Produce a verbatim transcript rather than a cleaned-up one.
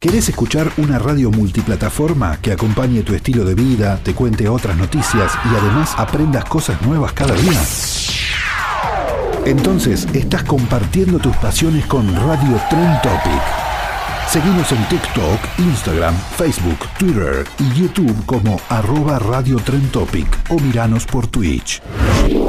¿Querés escuchar una radio multiplataforma que acompañe tu estilo de vida, te cuente otras noticias y además aprendas cosas nuevas cada día? Entonces estás compartiendo tus pasiones con Radio Trend Topic. Seguinos en TikTok, Instagram, Facebook, Twitter y YouTube como arroba Radio Trend Topic o miranos por Twitch.